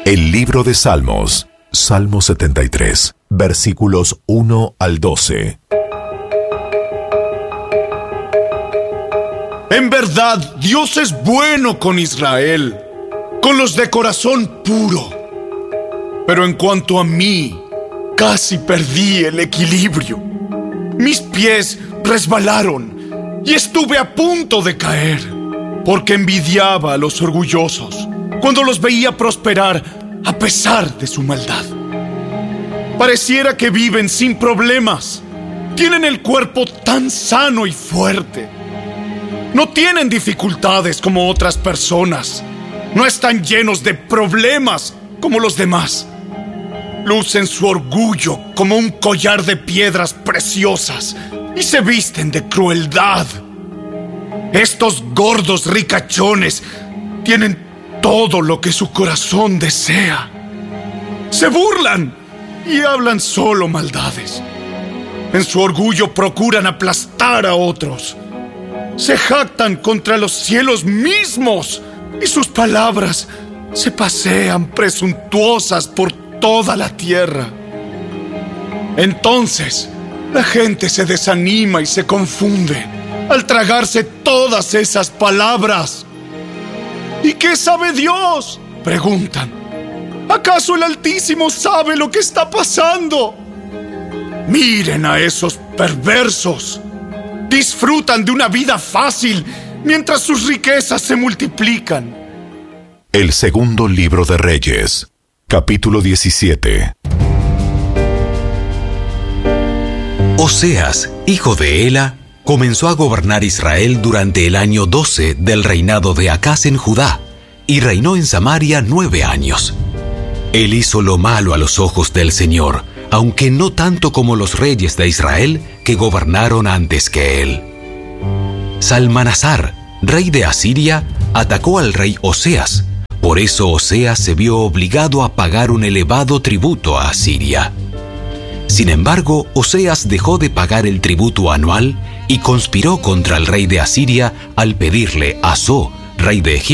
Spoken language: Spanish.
El libro de Salmos, Salmo 73, versículos 1 al 12. En verdad, Dios es bueno con Israel, con los de corazón puro. Pero en cuanto a mí, casi perdí el equilibrio. Mis pies resbalaron y estuve a punto de caer, porque envidiaba a los orgullosos cuando los veía prosperar a pesar de su maldad. Pareciera que viven sin problemas. Tienen el cuerpo tan sano y fuerte. No tienen dificultades como otras personas. No están llenos de problemas como los demás. Lucen su orgullo como un collar de piedras preciosas y se visten de crueldad. Estos gordos ricachones tienen todo lo que su corazón desea. Se burlan y hablan solo maldades. En su orgullo procuran aplastar a otros. Se jactan contra los cielos mismos y sus palabras se pasean presuntuosas por toda la tierra. Entonces, la gente se desanima y se confunde al tragarse todas esas palabras. ¿Y qué sabe Dios?, preguntan. ¿Acaso el Altísimo sabe lo que está pasando? Miren a esos perversos. Disfrutan de una vida fácil mientras sus riquezas se multiplican. El segundo libro de Reyes, capítulo 17. Oseas, hijo de Ela, comenzó a gobernar Israel durante el año 12 del reinado de Acaz en Judá, y reinó en Samaria 9 años. Él hizo lo malo a los ojos del Señor, aunque no tanto como los reyes de Israel que gobernaron antes que él. Salmanasar, rey de Asiria, atacó al rey Oseas. Por eso Oseas se vio obligado a pagar un elevado tributo a Asiria. Sin embargo, Oseas dejó de pagar el tributo anual y conspiró contra el rey de Asiria al pedirle a So, rey de Egipto,